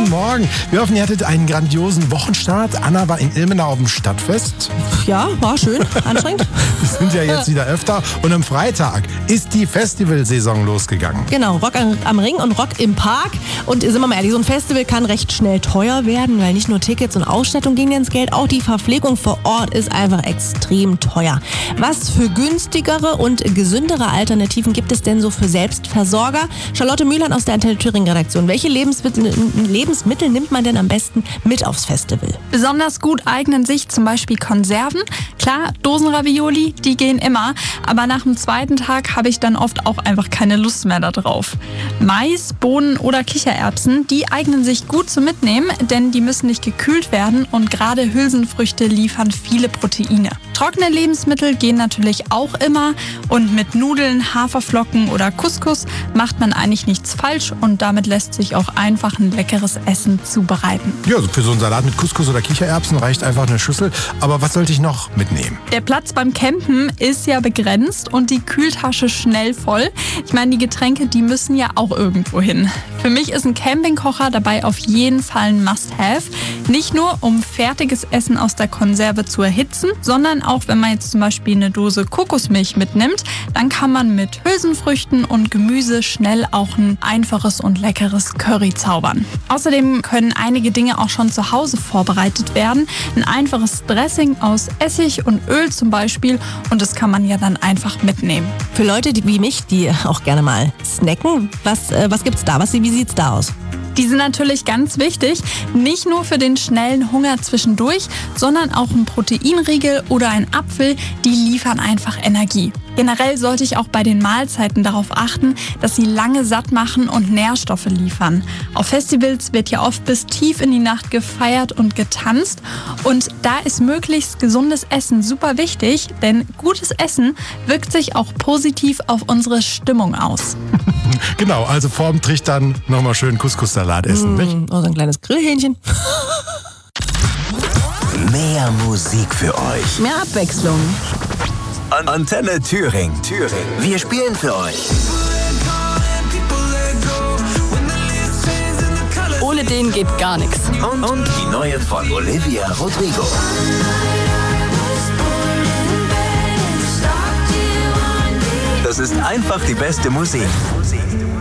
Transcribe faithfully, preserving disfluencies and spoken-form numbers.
guten Morgen. Wir hoffen, ihr hattet einen grandiosen Wochenstart. Anna war in Ilmenau auf dem Stadtfest. Ja, war schön, anstrengend. Wir sind ja jetzt wieder öfter. Und am Freitag ist die Festivalsaison losgegangen. Genau, Rock am Ring und Rock im Park. Und sind wir mal ehrlich, so ein Festival kann recht schnell teuer werden, weil nicht nur Tickets und Ausstattung gehen ins Geld, auch die Verpflegung vor Ort ist einfach extrem teuer. Was für günstigere und gesündere Alternativen gibt es denn so für Selbstversorger? Charlotte Mühlern aus der Antenne Thüringen-Redaktion. Welche Lebensmittel, Lebensmittel nimmt man denn am besten mit aufs Festival? Besonders gut eignen sich zum Beispiel Konserven. Klar, Dosenravioli, die gehen immer, aber nach dem zweiten Tag habe ich dann oft auch einfach keine Lust mehr darauf. Mais, Bohnen oder Kichererbsen, die eignen sich gut zum Mitnehmen, denn die müssen nicht gekühlt werden und gerade Hülsenfrüchte liefern viele Proteine. Trockene Lebensmittel gehen natürlich auch immer und mit Nudeln, Haferflocken oder Couscous macht man eigentlich nichts falsch und damit lässt sich auch einfach ein leckeres Essen zubereiten. Ja, also für so einen Salat mit Couscous oder Kichererbsen reicht einfach eine Schüssel. Aber was sollte ich noch mitnehmen? Der Platz beim Campen ist ja begrenzt und die Kühltasche schnell voll. Ich meine, die Getränke, die müssen ja auch irgendwo hin. Für mich ist ein Campingkocher dabei auf jeden Fall ein Must-Have. Nicht nur, um fertiges Essen aus der Konserve zu erhitzen, sondern auch, wenn man jetzt zum Beispiel eine Dose Kokosmilch mitnimmt, dann kann man mit Hülsenfrüchten und Gemüse schnell auch ein einfaches und leckeres Curry zaubern. Außerdem können einige Dinge auch schon zu Hause vorbereitet werden. Ein einfaches Dressing aus Essig und Öl zum Beispiel und das kann man ja dann einfach mitnehmen. Für Leute die, wie mich, die auch gerne mal snacken, was, äh, was gibt's da? Was, wie sieht's da aus? Die sind natürlich ganz wichtig, nicht nur für den schnellen Hunger zwischendurch, sondern auch ein Proteinriegel oder ein Apfel, die liefern einfach Energie. Generell sollte ich auch bei den Mahlzeiten darauf achten, dass sie lange satt machen und Nährstoffe liefern. Auf Festivals wird ja oft bis tief in die Nacht gefeiert und getanzt und da ist möglichst gesundes Essen super wichtig, denn gutes Essen wirkt sich auch positiv auf unsere Stimmung aus. Genau, also vorm Trichtern nochmal schön Couscous-Salat essen, mmh, nicht? Oder ein kleines Grillhähnchen. Mehr Musik für euch. Mehr Abwechslung. An- Antenne Thüringen. Thüringen. Wir spielen für euch. Ohne den geht gar nichts. Und, und die neue von Olivia Rodrigo. Das ist einfach die beste Musik.